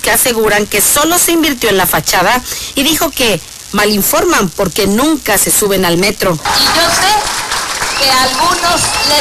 que aseguran que solo se invirtió en la fachada y dijo que malinforman porque nunca se suben al metro. Y yo sé que a algunos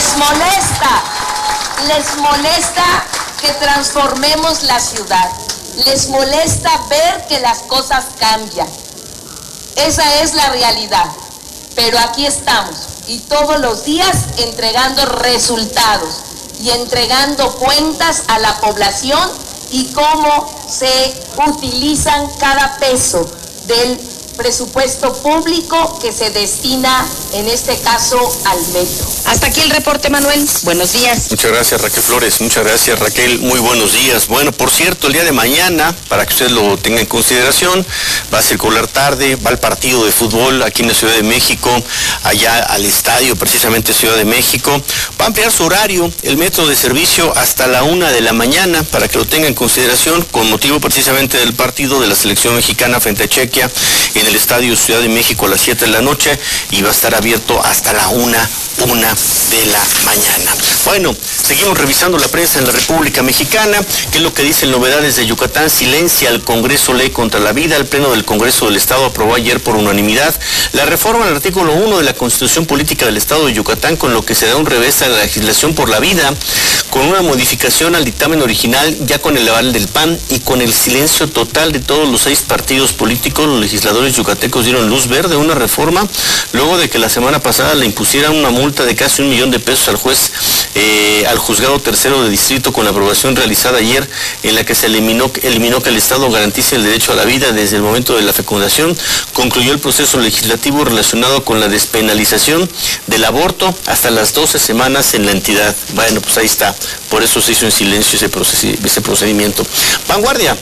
les molesta que transformemos la ciudad, les molesta ver que las cosas cambian. Esa es la realidad, pero aquí estamos y todos los días entregando resultados y entregando cuentas a la población y cómo se utilizan cada peso del presupuesto público que se destina, en este caso, al metro. Hasta aquí el reporte, Manuel. Buenos días. Muchas gracias, Raquel Flores. Muchas gracias, Raquel. Muy buenos días. Bueno, por cierto, el día de mañana, para que usted lo tenga en consideración, va a circular tarde, va al partido de fútbol aquí en la Ciudad de México, allá al estadio, precisamente Ciudad de México. Va a ampliar su horario, el metro de servicio hasta la 1 de la mañana, para que lo tenga en consideración, con motivo precisamente del partido de la selección mexicana frente a Chequia, en el estadio Ciudad de México a las 7 de la noche, y va a estar abierto hasta la 1 de la mañana. Bueno, seguimos revisando la prensa en la República Mexicana. ¿Qué es lo que dicen novedades de Yucatán? Silencia el Congreso Ley contra la Vida. El Pleno del Congreso del Estado aprobó ayer por unanimidad la reforma al artículo 1 de la Constitución Política del Estado de Yucatán, con lo que se da un revés a la legislación por la vida, con una modificación al dictamen original, ya con el aval del PAN y con el silencio total de todos los 6 partidos políticos. Los legisladores yucatecos dieron luz verde a una reforma, luego de que la semana pasada le impusieran una multa de casi $1 millón al juez, al juzgado tercero de distrito, con la aprobación realizada ayer, en la que se eliminó que el Estado garantice el derecho a la vida desde el momento de la fecundación. Concluyó el proceso legislativo relacionado con la despenalización del aborto hasta las 12 semanas en la entidad. Bueno, pues ahí está. Por eso se hizo en silencio ese procedimiento. Vanguardia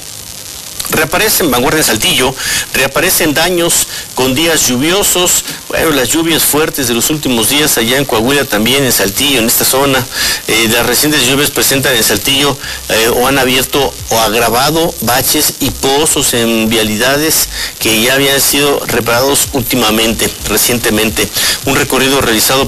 en Saltillo, reaparecen daños con días lluviosos. Bueno, las lluvias fuertes de los últimos días allá en Coahuila, también en Saltillo, en esta zona. Las recientes lluvias presentan en Saltillo o han abierto o agravado baches y pozos en vialidades que ya habían sido reparados recientemente. Un recorrido realizado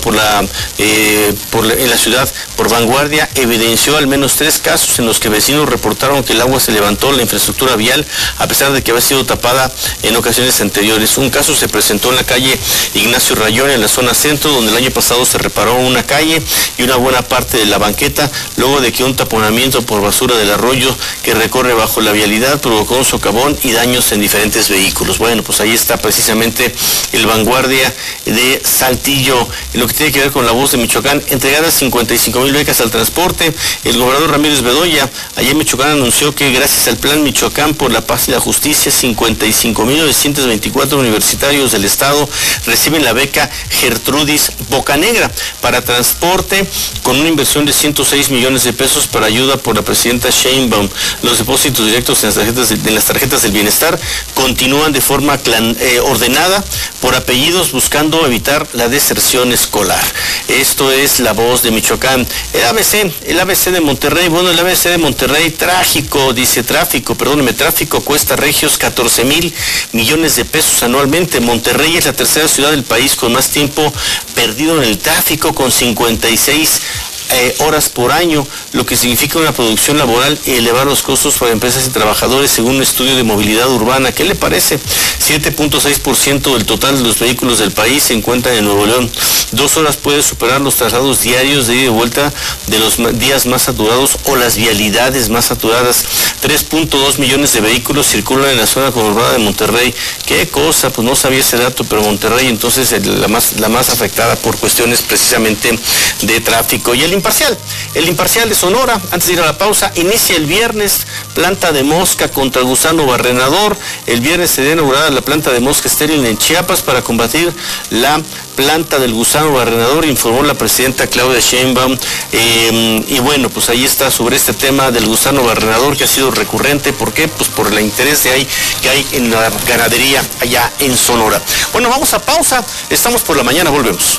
en la ciudad por Vanguardia evidenció al menos 3 casos en los que vecinos reportaron que el agua se levantó la infraestructura vial, a pesar de que había sido tapada en ocasiones anteriores. Un caso se presentó en la calle Ignacio Rayón, en la zona centro, donde el año pasado se reparó una calle y una buena parte de la banqueta, luego de que un taponamiento por basura del arroyo que recorre bajo la vialidad provocó un socavón y daños en diferentes vehículos. Bueno, pues ahí está precisamente el Vanguardia de Saltillo. En lo que tiene que ver con La Voz de Michoacán, entregadas 55,000 becas al transporte. El gobernador Ramírez Bedoya, allá en Michoacán, anunció que gracias al Plan Michoacán por la Paz y la Justicia, 55,924 universitarios del estado reciben la beca Gertrudis Bocanegra para transporte, con una inversión de 106 millones de pesos para ayuda por la presidenta Sheinbaum. Los depósitos directos en las tarjetas del bienestar continúan de forma ordenada por apellidos, buscando evitar la deserción escolar. Esto es La Voz de Michoacán. El ABC de Monterrey. Bueno, el ABC de Monterrey, tráfico cuesta regios 14,000 millones de pesos anualmente. Monterrey es la tercera ciudad del país con más tiempo perdido en el tráfico, con 56 horas por año, lo que significa una producción laboral y elevar los costos para empresas y trabajadores, según un estudio de movilidad urbana. ¿Qué le parece? 7.6% del total de los vehículos del país se encuentran en Nuevo León. 2 horas puede superar los traslados diarios de ida y vuelta de los días más saturados o las vialidades más saturadas. 3.2 millones de vehículos circulan en la zona conurbada de Monterrey. ¿Qué cosa? Pues no sabía ese dato, pero Monterrey entonces es la más afectada por cuestiones precisamente de tráfico. Y el imparcial de Sonora, antes de ir a la pausa, inicia el viernes planta de mosca contra el gusano barrenador. El viernes se dio inaugurada la planta de mosca estéril en Chiapas para combatir la planta del gusano barrenador, informó la presidenta Claudia Sheinbaum. Y bueno, pues ahí está sobre este tema del gusano barrenador, que ha sido recurrente. ¿Por qué? Pues por el interés que hay en la ganadería allá en Sonora. Bueno, vamos a pausa, estamos por la mañana, volvemos.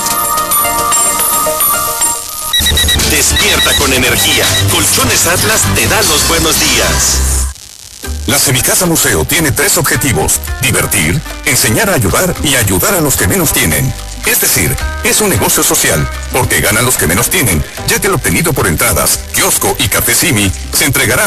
Despierta con energía. Colchones Atlas te da los buenos días. La Semicasa Museo tiene 3 objetivos: divertir, enseñar a ayudar y ayudar a los que menos tienen. Es decir, es un negocio social, porque ganan los que menos tienen, ya que lo obtenido por entradas, kiosco y café Simi se entregará